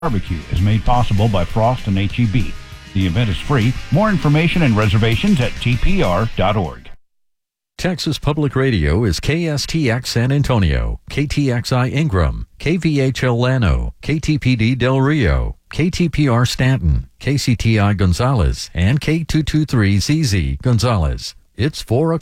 Barbecue is made possible by Frost and HEB. The event is free. More information and reservations at tpr.org. Texas Public Radio is KSTX San Antonio, KTXI Ingram, KVHL Llano, KTPD Del Rio, KTPR Stanton, KCTI Gonzales, and K223ZZ Gonzales. It's 4 o'clock.